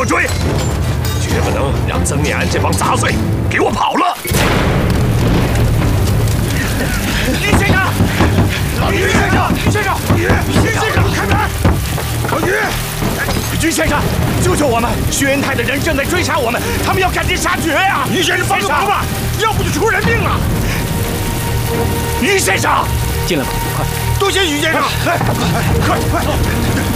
我追，绝不能让曾念安这帮杂碎给我跑了。于先生，老于先生，于先生，于先生，开门！老于，于先生，救救我们！薛元泰的人正在追杀我们，他们要赶尽杀绝呀！于先生，帮个忙吧，要不就出人命了。于先生，进来吧，快！多谢于先生，来，快！